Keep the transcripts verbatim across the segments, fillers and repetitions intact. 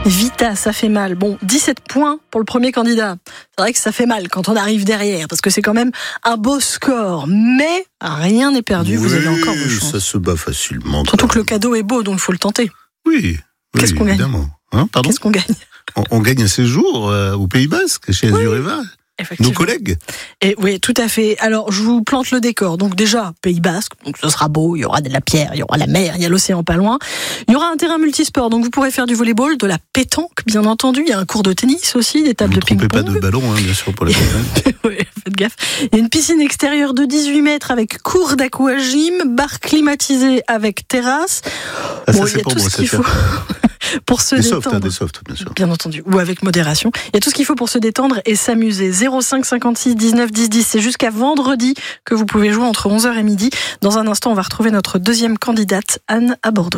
Vita, ça fait mal. Bon, dix-sept points pour le premier candidat. C'est vrai que ça fait mal quand on arrive derrière, parce que c'est quand même un beau score. Mais rien n'est perdu, oui, vous avez encore vos chances. Ça se bat facilement. Surtout que le cadeau est beau, donc il faut le tenter. Oui, oui Qu'est-ce qu'on évidemment. gagne hein, pardon Qu'est-ce qu'on gagne on, on gagne un séjour euh, au Pays Basque, chez oui, Azureva. Nos collègues. Et oui, tout à fait. Alors, je vous plante le décor. Donc déjà, Pays Basque, donc ce sera beau, il y aura de la pierre, il y aura la mer, il y a l'océan pas loin. Il y aura un terrain multisport, donc vous pourrez faire du volleyball, de la pétanque, bien entendu. Il y a un cours de tennis aussi, des tables ne de ping-pong. Ne trompez pas de ballon, hein, bien sûr, pour les problèmes. Oui, faites gaffe. Il y a une piscine extérieure de dix-huit mètres avec cours d'aquagym, bar climatisé avec terrasse. Ah, bon, ça, il y a pour tout moi, ce qu'il faut pour se des détendre. Softs, hein, des softs, bien sûr. Bien entendu, ou avec modération. Il y a tout ce qu'il faut pour se détendre et s'amuser. zéro cinq cinquante-six dix-neuf dix dix, c'est jusqu'à vendredi que vous pouvez jouer entre onze heures et midi. Dans un instant, on va retrouver notre deuxième candidate, Anne, à Bordeaux.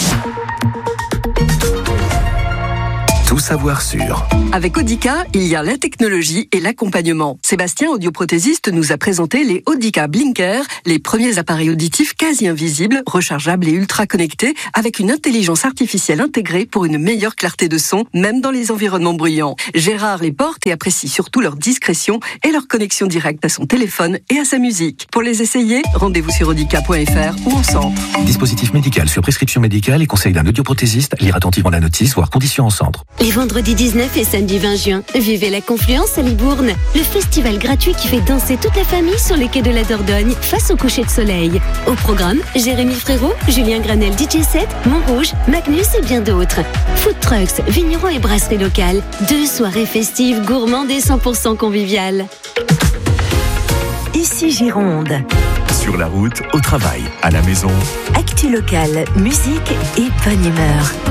Tout savoir sur. Avec Audica, il y a la technologie et l'accompagnement. Sébastien, audioprothésiste, nous a présenté les Audica Blinker, les premiers appareils auditifs quasi invisibles, rechargeables et ultra connectés, avec une intelligence artificielle intégrée pour une meilleure clarté de son, même dans les environnements bruyants. Gérard les porte et apprécie surtout leur discrétion et leur connexion directe à son téléphone et à sa musique. Pour les essayer, rendez-vous sur audica point f r ou en centre. Dispositif médical sur prescription médicale et conseil d'un audioprothésiste. Lire attentivement la notice, voire conditions en centre. Les vendredis dix-neuf et samedi vingt juin, vivez la Confluence à Libourne, le festival gratuit qui fait danser toute la famille sur les quais de la Dordogne face au coucher de soleil. Au programme, Jérémy Frérot, Julien Granel D J set, Montrouge, Magnus et bien d'autres. Food trucks, vignerons et brasseries locales. Deux soirées festives, gourmandes et cent pour cent conviviales. Ici Gironde. Sur la route, au travail, à la maison. Actu locale, musique et bonne humeur.